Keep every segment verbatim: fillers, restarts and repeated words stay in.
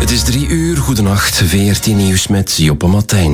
Het is drie uur, goedenacht, veertien nieuws met Joppe Martijn.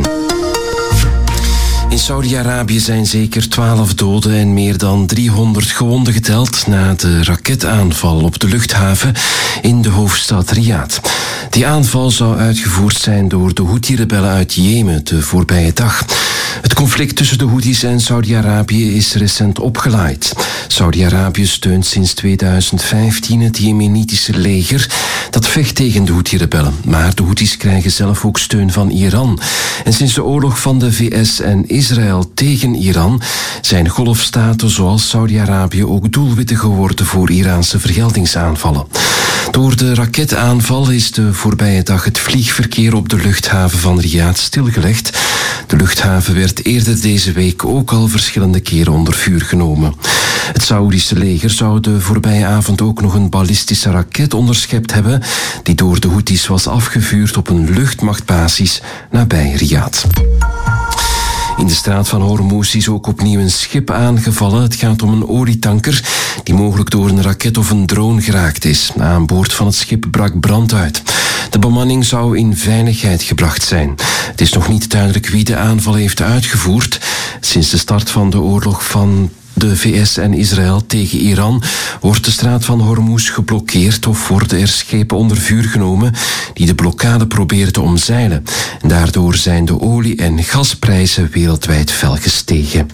In Saudi-Arabië zijn zeker twaalf doden en meer dan driehonderd gewonden geteld na de raketaanval op de luchthaven in de hoofdstad Riyadh. Die aanval zou uitgevoerd zijn door de Houthi-rebellen uit Jemen de voorbije dag. Het conflict tussen de Houthis en Saudi-Arabië is recent opgelaaid. Saudi-Arabië steunt sinds tweeduizend vijftien het Jemenitische leger dat vecht tegen de Houthi-rebellen. Maar de Houthis krijgen zelf ook steun van Iran. En sinds de oorlog van de V S en Israël tegen Iran zijn golfstaten zoals Saudi-Arabië ook doelwitten geworden voor Iraanse vergeldingsaanvallen. Door de raketaanval is de voorbije dag het vliegverkeer op de luchthaven van Riyadh stilgelegd. De luchthaven werd eerder deze week ook al verschillende keren onder vuur genomen. Het Saoedische leger zou de voorbije avond ook nog een ballistische raket onderschept hebben die door de Houthis was afgevuurd op een luchtmachtbasis nabij Riyadh. In de straat van Hormuz is ook opnieuw een schip aangevallen. Het gaat om een olietanker die mogelijk door een raket of een drone geraakt is. Aan boord van het schip brak brand uit. De bemanning zou in veiligheid gebracht zijn. Het is nog niet duidelijk wie de aanval heeft uitgevoerd. Sinds de start van de oorlog van de V S en Israël tegen Iran wordt de straat van Hormuz geblokkeerd of worden er schepen onder vuur genomen die de blokkade proberen te omzeilen. En daardoor zijn de olie- en gasprijzen wereldwijd fel gestegen.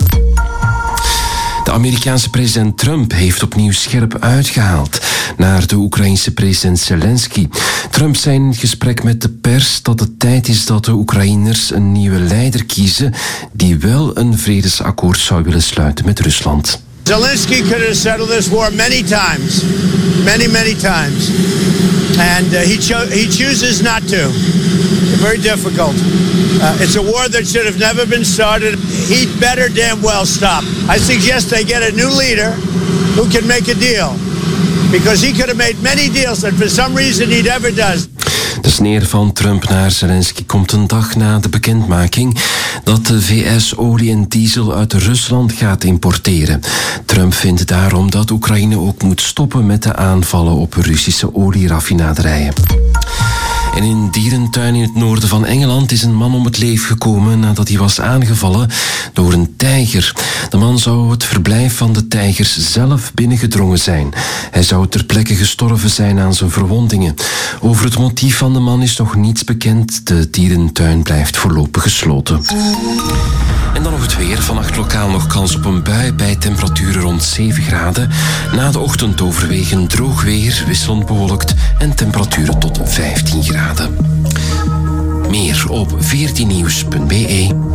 De Amerikaanse president Trump heeft opnieuw scherp uitgehaald naar de Oekraïense president Zelensky. Trump zei in gesprek met de pers dat het tijd is dat de Oekraïners een nieuwe leider kiezen die wel een vredesakkoord zou willen sluiten met Rusland. Zelensky could have settled this war many times, many, many times. And uh, he, cho- he chooses not to. Very difficult. Uh, it's a war that should have never been started. He'd better damn well stop. I suggest they get a new leader who can make a deal. Because he could have made many deals that for some reason he never does. De sneer van Trump naar Zelensky komt een dag na de bekendmaking dat de V S olie en diesel uit Rusland gaat importeren. Trump vindt daarom dat Oekraïne ook moet stoppen met de aanvallen op Russische olieraffinaderijen. En in een dierentuin in het noorden van Engeland is een man om het leven gekomen nadat hij was aangevallen door een tijger. De man zou het verblijf van de tijgers zelf binnengedrongen zijn. Hij zou ter plekke gestorven zijn aan zijn verwondingen. Over het motief van de man is nog niets bekend. De dierentuin blijft voorlopig gesloten. En dan nog het weer. Vannacht lokaal nog kans op een bui bij temperaturen rond zeven graden. Na de ochtend overwegend droog weer, wisselend bewolkt en temperaturen tot vijftien graden. Meer op veertien nieuws punt be.